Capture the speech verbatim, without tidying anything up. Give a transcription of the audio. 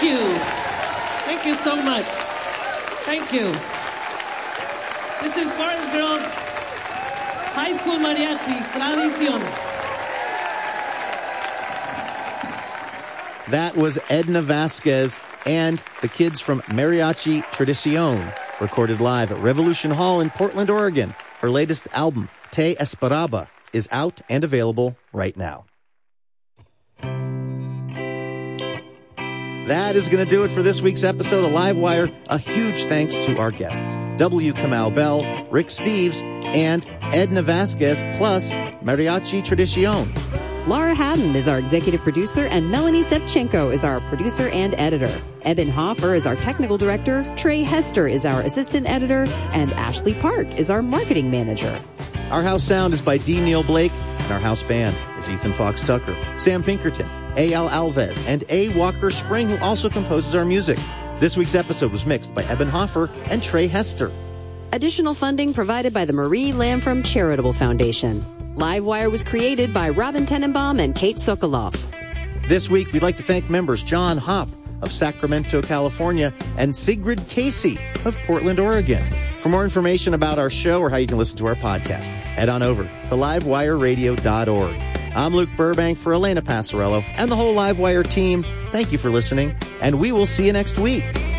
Thank you. Thank you so much. Thank you. This is Forest Grove High School Mariachi Tradición. That was Edna Vasquez and the kids from Mariachi Tradición, recorded live at Revolution Hall in Portland, Oregon. Her latest album, Te Esperaba, is out and available right now. That is going to do it for this week's episode of Livewire. A huge thanks to our guests, W. Kamau Bell, Rick Steves, and Edna Vasquez, plus Mariachi Tradición. Laura Haddon is our executive producer, and Melanie Sevchenko is our producer and editor. Eben Hoffer is our technical director, Trey Hester is our assistant editor, and Ashley Park is our marketing manager. Our house sound is by D. Neil Blake, and our house band is Ethan Fox Tucker, Sam Pinkerton, A L Alves, and A. Walker Spring, who also composes our music. This week's episode was mixed by Eben Hoffer and Trey Hester. Additional funding provided by the Marie Lamfrom Charitable Foundation. Livewire was created by Robin Tenenbaum and Kate Sokoloff. This week, we'd like to thank members John Hopp of Sacramento, California, and Sigrid Casey of Portland, Oregon. For more information about our show or how you can listen to our podcast, head on over to livewire radio dot org. I'm Luke Burbank for Elena Passarello and the whole Livewire team. Thank you for listening, and we will see you next week.